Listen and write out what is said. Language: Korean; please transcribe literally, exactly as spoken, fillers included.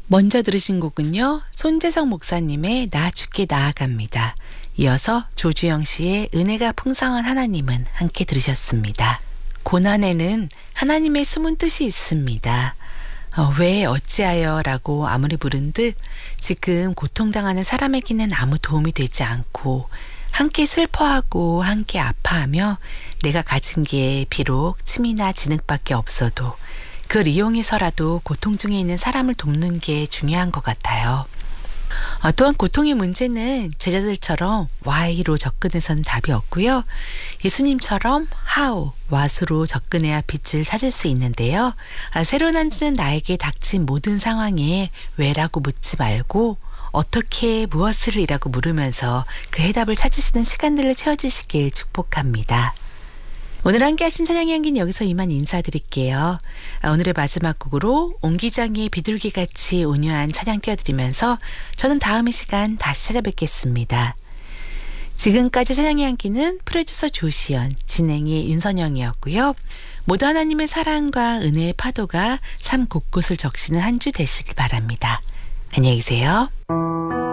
먼저 들으신 곡은요, 손재성 목사님의 나 주께 나아갑니다. 이어서 조주영 씨의 은혜가 풍성한 하나님은 함께 들으셨습니다. 고난에는 하나님의 숨은 뜻이 있습니다. 어, 왜 어찌하여 라고 아무리 부른듯 지금 고통당하는 사람에게는 아무 도움이 되지 않고 함께 슬퍼하고 함께 아파하며 내가 가진 게 비록 침이나 진흙밖에 없어도 그걸 이용해서라도 고통 중에 있는 사람을 돕는 게 중요한 것 같아요. 어, 또한 고통의 문제는 제자들처럼 why로 접근해서는 답이 없고요. 예수님처럼 how, what으로 접근해야 빛을 찾을 수 있는데요. 아, 새로운 한 주는 나에게 닥친 모든 상황에 왜라고 묻지 말고 어떻게 무엇을 이라고 물으면서 그 해답을 찾으시는 시간들을 채워주시길 축복합니다. 오늘 함께 하신 찬양의 향기는 여기서 이만 인사드릴게요. 오늘의 마지막 곡으로 옹기장의 비둘기같이 온유한 찬양 띄워드리면서 저는 다음 이 시간 다시 찾아뵙겠습니다. 지금까지 찬양의 향기는 프로듀서 조시연, 진행의 윤선영이었고요. 모두 하나님의 사랑과 은혜의 파도가 삶 곳곳을 적시는 한 주 되시길 바랍니다. 안녕히 계세요.